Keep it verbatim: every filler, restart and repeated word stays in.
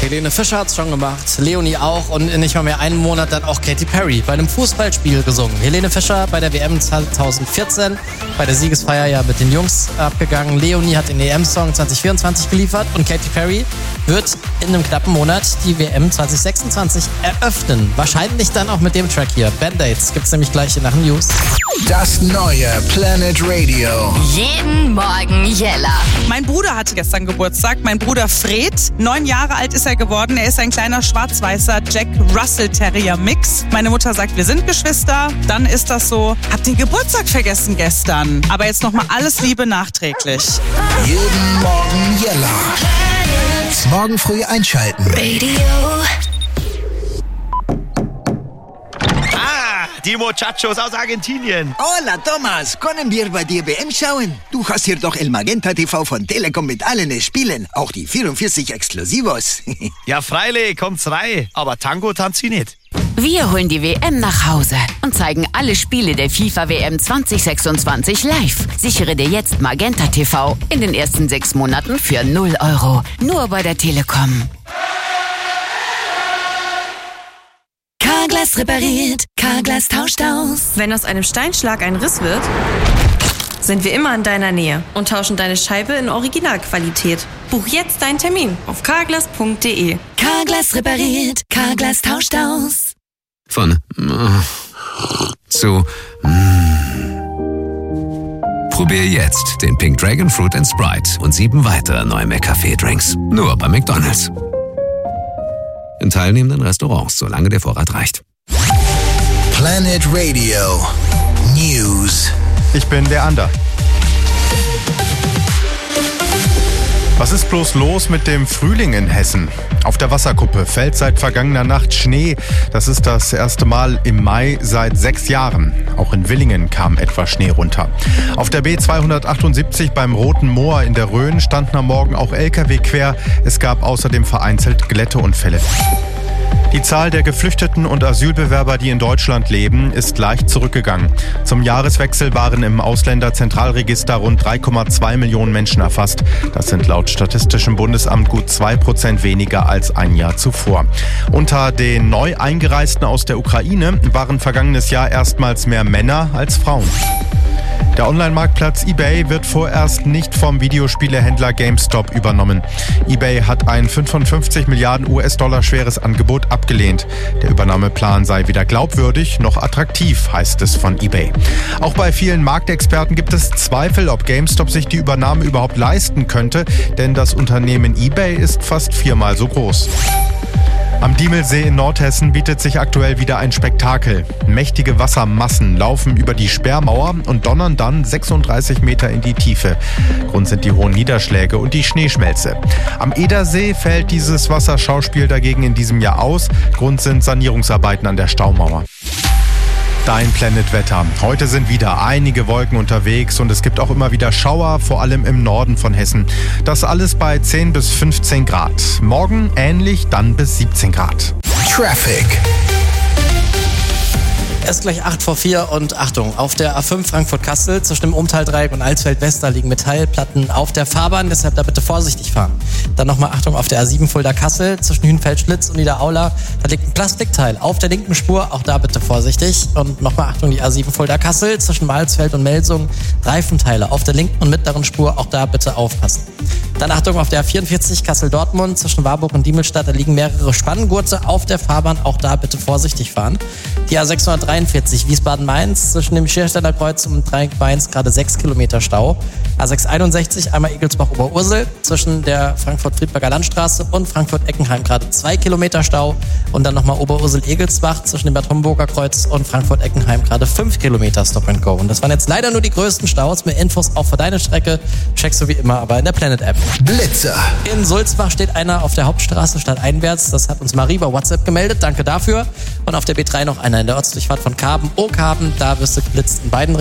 Helene Fischer hat's schon gemacht, Leonie auch und in nicht mal mehr einem Monat dann auch Katy Perry bei einem Fußballspiel gesungen. Helene Fischer bei der W M zwanzig vierzehn, bei der Siegesfeier ja mit den Jungs abgegangen. Leonie hat den E M-Song zwanzig vierundzwanzig geliefert und Katy Perry wird in einem knappen Monat die W M zwanzig sechsundzwanzig eröffnen. Wahrscheinlich dann auch mit dem Track hier. Band-Aids gibt's nämlich gleich nach den News. Das neue Planet Radio. Jeden Morgen Jella. Mein Bruder hatte gestern Geburtstag. Mein Bruder Fred. Neun Jahre alt ist er geworden. Er ist ein kleiner schwarz-weißer Jack Russell Terrier Mix. Meine Mutter sagt, wir sind Geschwister. Dann ist das so. Hab den Geburtstag vergessen gestern. Aber jetzt nochmal alles Liebe nachträglich. Jeden Morgen Jella. Morgen früh einschalten. Radio. Die Muchachos aus Argentinien. Hola, Thomas. Können wir bei dir W M schauen? Du hast hier doch El Magenta T V von Telekom mit allen Spielen. Auch die vierundvierzig Exklusivos. Ja, freilich, kommt's rein. Aber Tango tanzt sie nicht. Wir holen die W M nach Hause und zeigen alle Spiele der FIFA W M zwanzig sechsundzwanzig live. Sichere dir jetzt Magenta T V in den ersten sechs Monaten für null Euro. Nur bei der Telekom. Carglass repariert, Carglass tauscht aus. Wenn aus einem Steinschlag ein Riss wird, sind wir immer in deiner Nähe und tauschen deine Scheibe in Originalqualität. Buch jetzt deinen Termin auf carglass punkt de. Carglass repariert, Carglass tauscht aus. Von äh, zu mm. Probier jetzt den Pink Dragon Fruit and Sprite und sieben weitere neue McCafé-Drinks. Nur bei McDonald's. In teilnehmenden Restaurants, solange der Vorrat reicht. Planet Radio News. Ich bin der Ander. Was ist bloß los mit dem Frühling in Hessen? Auf der Wasserkuppe fällt seit vergangener Nacht Schnee. Das ist das erste Mal im Mai seit sechs Jahren. Auch in Willingen kam etwas Schnee runter. Auf der B zweihundertachtundsiebzig beim Roten Moor in der Rhön standen am Morgen auch L K W quer. Es gab außerdem vereinzelt Glätteunfälle. Die Zahl der Geflüchteten und Asylbewerber, die in Deutschland leben, ist leicht zurückgegangen. Zum Jahreswechsel waren im Ausländerzentralregister rund drei Komma zwei Millionen Menschen erfasst. Das sind laut Statistischem Bundesamt gut zwei Prozent weniger als ein Jahr zuvor. Unter den neu Eingereisten aus der Ukraine waren vergangenes Jahr erstmals mehr Männer als Frauen. Der Online-Marktplatz eBay wird vorerst nicht vom Videospielehändler GameStop übernommen. eBay hat ein fünfundfünfzig Milliarden U S-Dollar schweres Angebot abgelehnt. Der Übernahmeplan sei weder glaubwürdig noch attraktiv, heißt es von eBay. Auch bei vielen Marktexperten gibt es Zweifel, ob GameStop sich die Übernahme überhaupt leisten könnte, denn das Unternehmen eBay ist fast viermal so groß. Am Diemelsee in Nordhessen bietet sich aktuell wieder ein Spektakel. Mächtige Wassermassen laufen über die Sperrmauer und donnern dann sechsunddreißig Meter in die Tiefe. Grund sind die hohen Niederschläge und die Schneeschmelze. Am Edersee fällt dieses Wasserschauspiel dagegen in diesem Jahr aus. Grund sind Sanierungsarbeiten an der Staumauer. Dein Planet-Wetter. Heute sind wieder einige Wolken unterwegs und es gibt auch immer wieder Schauer, vor allem im Norden von Hessen. Das alles bei zehn bis fünfzehn Grad. Morgen ähnlich, dann bis siebzehn Grad. Traffic. Es ist gleich acht vor vier und Achtung, auf der A fünf Frankfurt-Kassel zwischen dem Umtaldreieck und Alsfeld-West, da liegen Metallplatten auf der Fahrbahn, deshalb da bitte vorsichtig fahren. Dann nochmal Achtung auf der A sieben Fulda-Kassel zwischen Hünfeld-Schlitz und Niederaula, da liegt ein Plastikteil auf der linken Spur, auch da bitte vorsichtig. Und nochmal Achtung, die A sieben Fulda-Kassel zwischen Malsfeld und Melsung, Reifenteile auf der linken und mittleren Spur, auch da bitte aufpassen. Dann Achtung auf der A vierundvierzig Kassel-Dortmund zwischen Warburg und Diemelstadt, da liegen mehrere Spanngurte auf der Fahrbahn, auch da bitte vorsichtig fahren. Die A sechshundertdreiundvierzig Wiesbaden-Mainz zwischen dem Schiersteller Kreuz und Dreieck Mainz gerade sechs Kilometer Stau. A sechshunderteinundsechzig einmal Egelsbach-Oberursel zwischen der Frankfurt-Friedberger Landstraße und Frankfurt-Eckenheim gerade zwei Kilometer Stau. Und dann nochmal Oberursel-Egelsbach zwischen dem Bad Homburger Kreuz und Frankfurt-Eckenheim gerade fünf Kilometer Stop and Go. Und das waren jetzt leider nur die größten Staus. Mehr Infos auch für deine Strecke checkst du wie immer aber in der Planet-App. Blitzer. In Sulzbach steht einer auf der Hauptstraße stadteinwärts. Das hat uns Marie bei WhatsApp gemeldet. Danke dafür. Und auf der B drei noch einer in der Ortsdurchfahrt von Karben. Oh, Karben, da wirst du geblitzt in beiden Richtungen.